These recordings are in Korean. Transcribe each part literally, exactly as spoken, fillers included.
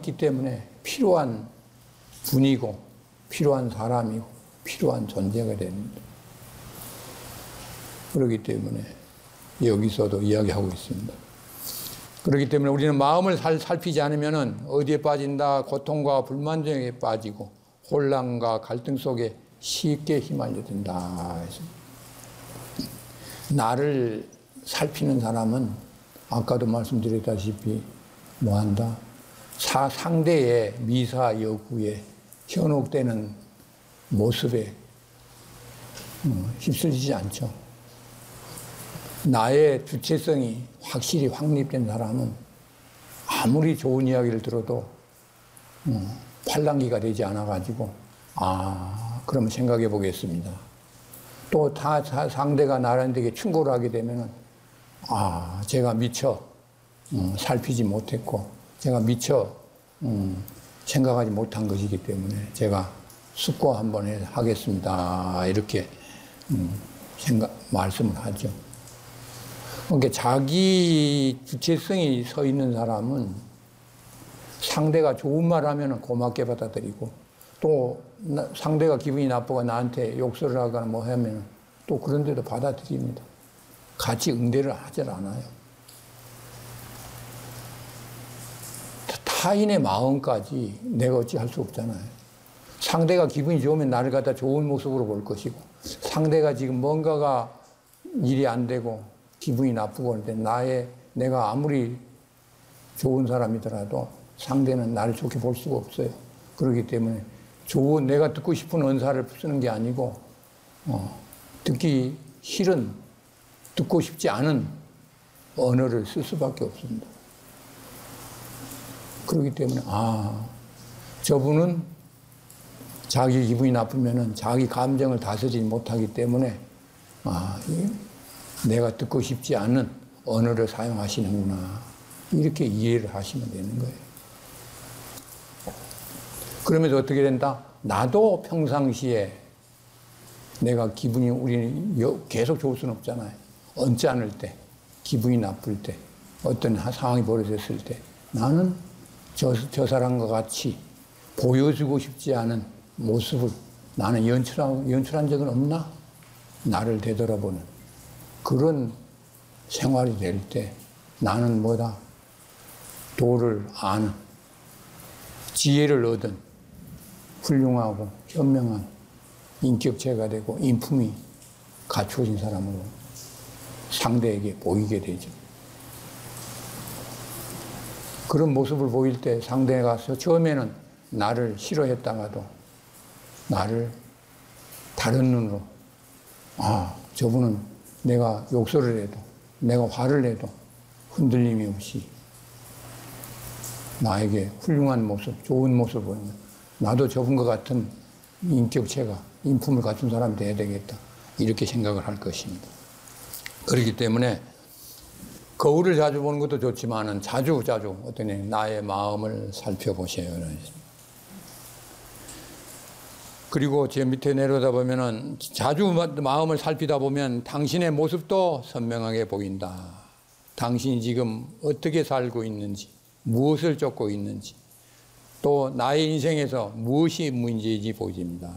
않기 때문에 필요한 분이고 필요한 사람이고 필요한 존재가 됩니다. 그렇기 때문에 여기서도 이야기하고 있습니다. 그렇기 때문에 우리는 마음을 살, 살피지 않으면 어디에 빠진다? 고통과 불만족에 빠지고 혼란과 갈등 속에 쉽게 휘말려든다. 나를 살피는 사람은 아까도 말씀드렸다시피 뭐한다? 사, 상대의 미사 여구에 현혹되는 모습에 음, 휩쓸리지 않죠. 나의 주체성이 확실히 확립된 사람은 아무리 좋은 이야기를 들어도 음, 팔랑귀가 되지 않아가지고 아 그러면 생각해 보겠습니다. 또 다 상대가 나한테 충고를 하게 되면은 아 제가 미처 음, 살피지 못했고 제가 미처 음, 생각하지 못한 것이기 때문에 제가 숙고 한번 해, 하겠습니다. 이렇게 음, 생각 말씀을 하죠. 그러니까 자기 주체성이 서 있는 사람은 상대가 좋은 말 하면 고맙게 받아들이고 또 상대가 기분이 나쁘고 나한테 욕설을 하거나 뭐 하면 또 그런데도 받아들입니다. 같이 응대를 하질 않아요. 타인의 마음까지 내가 어찌 할 수 없잖아요. 상대가 기분이 좋으면 나를 갖다 좋은 모습으로 볼 것이고 상대가 지금 뭔가가 일이 안 되고 기분이 나쁘고 그럴 때 나의 내가 아무리 좋은 사람이더라도 상대는 나를 좋게 볼 수가 없어요. 그렇기 때문에 좋은 내가 듣고 싶은 언사를 쓰는 게 아니고 어, 듣기 싫은 듣고 싶지 않은 언어를 쓸 수밖에 없습니다. 그렇기 때문에 아 저분은 자기 기분이 나쁘면은 자기 감정을 다스리지 못하기 때문에 아 내가 듣고 싶지 않은 언어를 사용하시는구나 이렇게 이해를 하시면 되는 거예요. 그러면서 어떻게 된다? 나도 평상시에 내가 기분이 우리는 계속 좋을 수는 없잖아요. 언짢을 때, 기분이 나쁠 때, 어떤 상황이 벌어졌을 때 나는 저, 저 사람과 같이 보여주고 싶지 않은 모습을 나는 연출한, 연출한 적은 없나? 나를 되돌아보는 그런 생활이 될 때 나는 뭐다? 도를 아는, 지혜를 얻은 훌륭하고 현명한 인격체가 되고 인품이 갖추어진 사람으로 상대에게 보이게 되죠. 그런 모습을 보일 때 상대가 처음에는 나를 싫어했다가도 나를 다른 눈으로 아 저분은 내가 욕설을 해도 내가 화를 내도 흔들림이 없이 나에게 훌륭한 모습, 좋은 모습을 보이면 나도 저분과 같은 인격체가 인품을 갖춘 사람이 돼야 되겠다 이렇게 생각을 할 것입니다. 그렇기 때문에 거울을 자주 보는 것도 좋지만은 자주 자주 어떤 나의 마음을 살펴보세요. 그리고 제 밑에 내려다 보면은 자주 마음을 살피다 보면 당신의 모습도 선명하게 보인다. 당신이 지금 어떻게 살고 있는지, 무엇을 쫓고 있는지, 또 나의 인생에서 무엇이 문제인지 보입니다.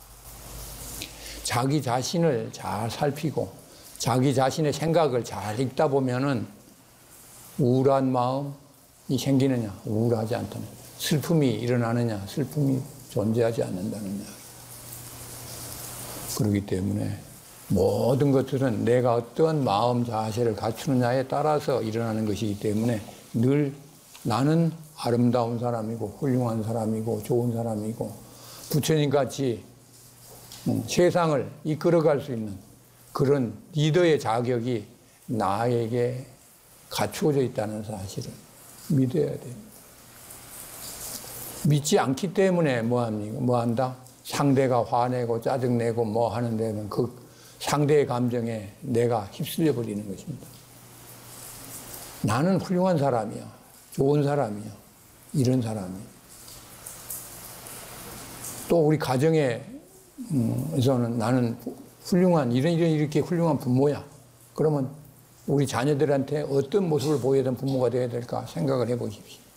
자기 자신을 잘 살피고 자기 자신의 생각을 잘 읽다 보면은 우울한 마음이 생기느냐, 우울하지 않다는, 슬픔이 일어나느냐, 슬픔이 존재하지 않는다는 이야기. 그렇기 때문에 모든 것들은 내가 어떤 마음 자세를 갖추느냐에 따라서 일어나는 것이기 때문에 늘 나는 아름다운 사람이고 훌륭한 사람이고 좋은 사람이고 부처님같이 세상을 이끌어갈 수 있는 그런 리더의 자격이 나에게 갖추어져 있다는 사실을 믿어야 됩니다. 믿지 않기 때문에 뭐합니까? 뭐한다? 상대가 화내고 짜증내고 뭐 하는 데는 그 상대의 감정에 내가 휩쓸려 버리는 것입니다. 나는 훌륭한 사람이야. 좋은 사람이야. 이런 사람이야. 또 우리 가정에서는 나는 훌륭한, 이런, 이런, 이렇게 훌륭한 부모야. 그러면 우리 자녀들한테 어떤 모습을 보여야 되는 부모가 되어야 될까 생각을 해 보십시오.